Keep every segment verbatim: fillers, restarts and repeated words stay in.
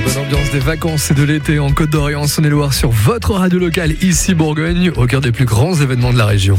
La bonne ambiance des vacances et de l'été en Côte d'Or et en Saône-et-Loire sur votre radio locale ici Bourgogne, au cœur des plus grands événements de la région.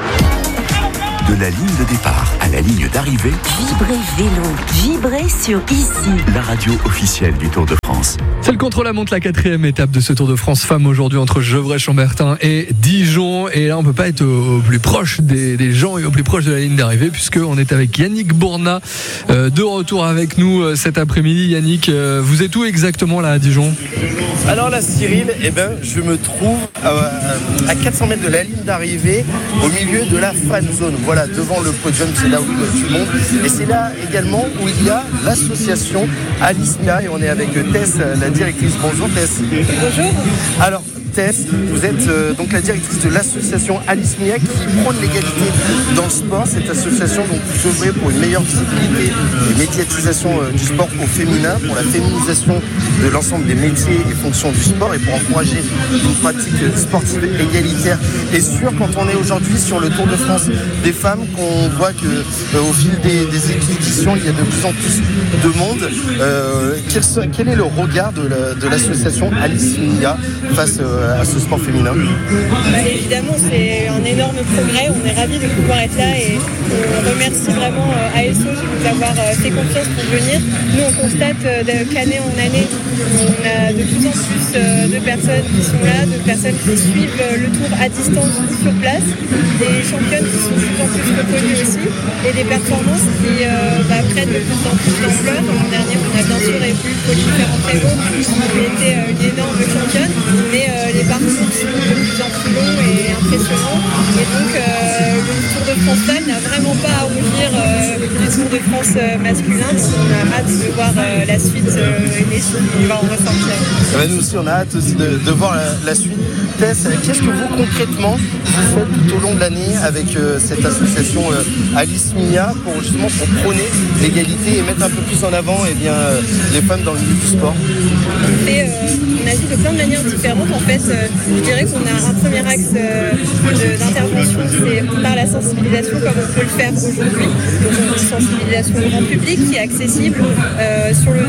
De la ligne de départ à la ligne d'arrivée, Vibrez vélo, vibrez sur Ici. La radio officielle du Tour de France. C'est le contre-la-montre, la quatrième étape de ce Tour de France femmes aujourd'hui entre Gevrey-Chambertin et Dijon. Et là, on peut pas être au, au plus proche des, des gens et au plus proche de la ligne d'arrivée, puisqu'on est avec Yannick Bournat, euh, de retour avec nous euh, cet après-midi. Yannick, euh, vous êtes où exactement là à Dijon ? Alors là, Cyril, eh ben, je me trouve à, à quatre cents mètres de la ligne d'arrivée, au milieu de la fan zone. Voilà, devant le podium, c'est là où il y a tout le monde. Et c'est là également où il y a l'association Alismia. Et on est avec Tess, la directrice. Bonjour Tess. Bonjour. Alors, Tess, vous êtes euh, donc la directrice de l'association Alismia qui prône l'égalité dans le sport. Cette association donc vous œuvrez pour une meilleure visibilité et médiatisation euh, du sport au féminin, pour la féminisation de l'ensemble des métiers et fonctions du sport et pour encourager une pratique sportive égalitaire et sûre. Quand on est aujourd'hui sur le Tour de France des femmes, qu'on voit que euh, au fil des, des éditions, il y a de plus en plus de monde. Euh, quel, quel est le regard de, la, de l'association Alismia face euh, à ce sport féminin? Bah, évidemment, c'est un énorme progrès. On est ravis de pouvoir être là et on remercie vraiment euh, A S O de nous avoir euh, fait confiance pour venir. Nous, on constate euh, qu'année en année, on a de plus en plus euh, de personnes qui sont là, de personnes qui suivent euh, le tour à distance sur place, des championnes qui sont de plus en plus reconnues aussi et des performances qui euh, bah, prennent de plus en plus d'ampleur. L'an dernier, on a bien sûr vu Pauline Ferrand-Prévot qui était euh, une énorme championne, mais euh, les parcours sont de plus en plus longs et impressionnants. Et donc, euh, le Tour de France femme n'a vraiment pas à rougir euh, du Tour de France euh, masculin. On a hâte de voir euh, la suite euh, et ce qu'on va en ressentir. Eh ben, nous aussi, on a hâte aussi de, de voir la, la suite. Tess, qu'est-ce que vous concrètement vous faites tout au long de l'année avec euh, cette association euh, Alismia pour justement pour prôner l'égalité et mettre un peu plus en avant eh bien, euh, les femmes dans le milieu du sport? Et, euh, on agit de plein de manières différentes. En fait, euh, je dirais qu'on a un premier axe euh, de, d'intervention, c'est par la sensibilisation comme on peut le faire aujourd'hui. Donc une sensibilisation grand public qui est accessible. Euh, sur le,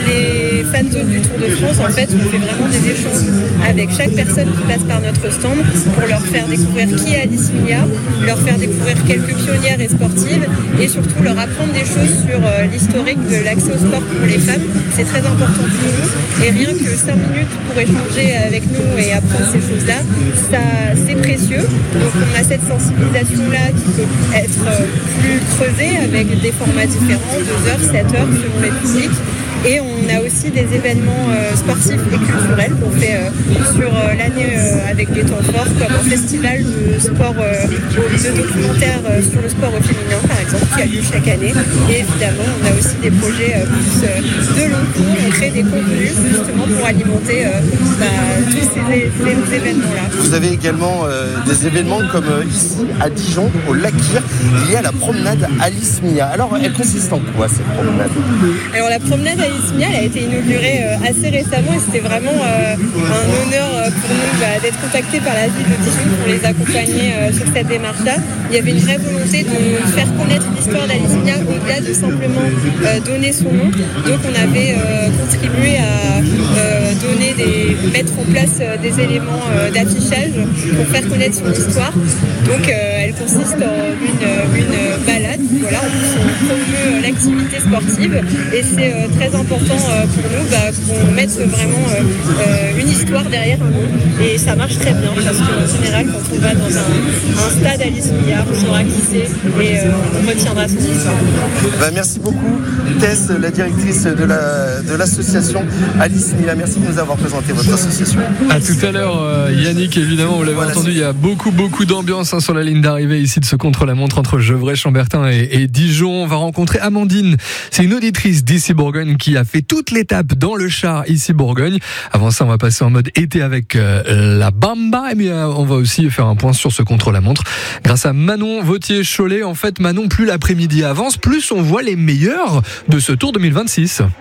les fan zones du Tour de France, en fait, on fait vraiment des échanges avec chaque personne qui passe par notre stand pour leur faire découvrir qui est Alismia, leur faire découvrir quelques pionnières et sportives et surtout leur apprendre des choses sur euh, l'historique de l'accès au sport pour les femmes. C'est très important pour nous et rien que cinq minutes pour échanger avec nous et apprendre ces choses-là, ça, c'est précieux. Donc on a cette sensibilisation-là qui peut être euh, plus creusée avec des formats différents, deux heures, sept heures selon les publics. Et on a aussi des événements euh, sportifs et culturels qu'on fait euh, sur euh, l'année euh, avec des temps forts, comme un festival de sport, euh, de documentaires euh, sur le sport au féminin, par exemple, qui a lieu chaque année. Et évidemment, on a aussi des projets euh, plus euh, de long cours. On crée des contenus justement pour alimenter euh, bah, tous ces, ces événements-là. Vous avez également euh, des événements comme euh, ici à Dijon, au Lac Kyr, il y a la promenade Alismia. Alors, elle consiste en quoi cette promenade? Alors, la promenade Alismia, elle a été inaugurée euh, assez récemment et c'était vraiment euh, un honneur euh, pour nous bah, d'être contactés par la ville de Dijon pour les accompagner euh, sur cette démarche-là. Il y avait une vraie volonté de faire connaître l'histoire d'Alismia au-delà de simplement euh, donner son nom. Donc on avait euh, contribué à euh, donner des, mettre en place euh, des éléments euh, d'affichage pour faire connaître son histoire. Donc euh, elle consiste en une, une balade. Voilà, en plus on promeut l'activité sportive et c'est euh, très important euh, pour nous bah, qu'on mette vraiment euh, euh, une histoire derrière un nom et ça marche très bien parce qu'en général quand on va dans un, un stade Alismia on saura qui c'est et euh, on retiendra son histoire. Bah, merci beaucoup Tess, la directrice de, la, de l'association Alismia. Merci de nous avoir présenté votre association. À tout à l'heure euh, Yannick, évidemment vous l'avez voilà, entendu, c'est... il y a beaucoup beaucoup d'ambiance hein, sur la ligne d'arrivée ici de ce contre-la-montre entre Gevrey-Chambertin et, et Dijon. On va rencontrer Amandine, c'est une auditrice d'ici Bourgogne qui a fait toute l'étape dans le char ici Bourgogne. Avant ça on va passer en mode été avec euh, la Bamba et bien euh, on va aussi faire un point sur ce contre-la-montre grâce à Manon Vautier-Cholet. En fait Manon, plus l'après-midi avance, plus on voit les meilleurs de ce Tour deux mille vingt-six.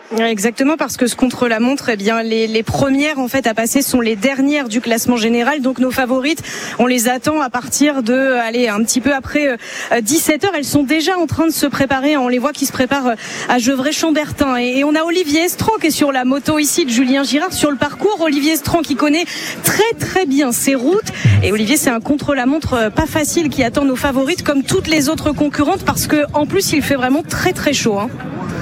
Exactement, parce que ce contre-la-montre, eh bien, les, les premières en fait à passer sont les dernières du classement général. Donc nos favorites, on les attend à partir de, allez, un petit peu après euh, dix-sept heures. Elles sont déjà en train de se préparer. On les voit qui se préparent à Gevrey-Chambertin. Et, et on a Olivier Estran qui est sur la moto ici de Julien Girard sur le parcours. Olivier Estran qui connaît très très bien ses routes. Et Olivier, c'est un contre-la-montre pas facile qui attend nos favorites comme toutes les autres concurrentes parce que en plus il fait vraiment très très chaud. Hein.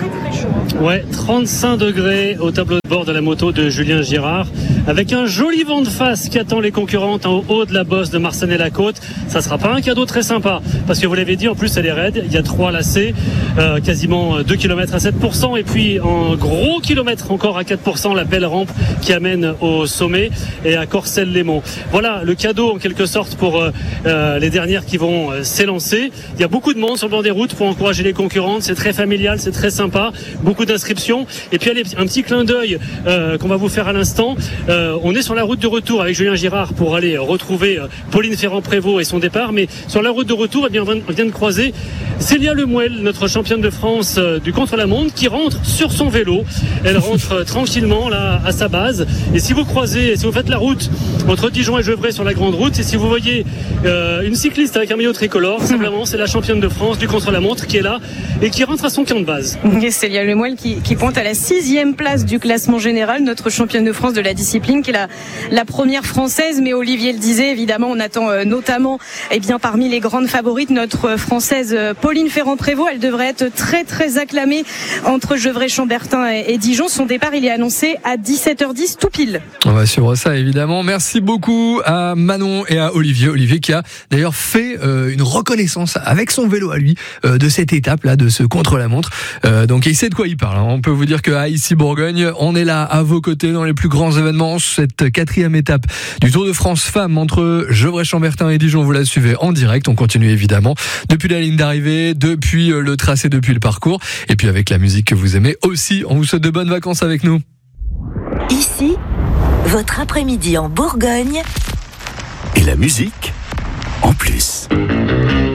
Ouais, trente-cinq degrés au tableau de bord de la moto de Julien Girard, avec un joli vent de face qui attend les concurrentes en haut de la bosse de Marsanne-la-Côte. Ça sera pas un cadeau très sympa, parce que vous l'avez dit, en plus elle est raide, il y a trois lacets, euh, quasiment deux kilomètres à sept pour cent, et puis en gros kilomètre encore à quatre pour cent, la belle rampe qui amène au sommet et à Corcelles-les-Monts. Voilà le cadeau en quelque sorte pour euh, les dernières qui vont euh, s'élancer. Il y a beaucoup de monde sur le bord des routes pour encourager les concurrentes, c'est très familial, c'est très sympa, beaucoup d'inscriptions. Et puis allez, un petit clin d'œil euh, qu'on va vous faire à l'instant. Euh, on est sur la route de retour avec Julien Girard pour aller retrouver euh, Pauline Ferrand-Prévot et son départ. Mais sur la route de retour, eh bien, on vient de croiser Célia Lemuel, notre championne de France euh, du contre-la-montre, qui rentre sur son vélo. Elle rentre euh, tranquillement là à sa base. Et si vous croisez, si vous faites la route entre Dijon et Gevrey sur la grande route, et si vous voyez euh, une cycliste avec un maillot tricolore, simplement c'est la championne de France du contre-la-montre qui est là et qui rentre à son camp de base. Et Célia Lemuel qui, qui pointe à la sixième place du classement général, notre championne de France de la discipline, qui est la, la première française. Mais Olivier le disait, évidemment, on attend euh, notamment, eh bien, parmi les grandes favorites, notre française euh, Pauline Ferrand-Prévot. Elle devrait être très très acclamée entre Gevrey-Chambertin et, et Dijon. Son départ, il est annoncé à dix-sept heures dix tout pile. On va suivre ça évidemment. Merci beaucoup à Manon et à Olivier. Olivier qui a d'ailleurs fait euh, une reconnaissance avec son vélo à lui euh, de cette étape là, de ce contre-la-montre. Euh, donc il sait de quoi il parle. Hein. On peut vous dire qu'à Issy Bourgogne, on est là à vos côtés dans les plus grands événements. Cette quatrième étape du Tour de France Femmes entre Gevrey-Chambertin et Dijon, vous la suivez en direct. On continue évidemment depuis la ligne d'arrivée, depuis le tracé, depuis le parcours, et puis avec la musique que vous aimez aussi. On vous souhaite de bonnes vacances avec nous. Ici, votre après-midi en Bourgogne. Et la musique en plus.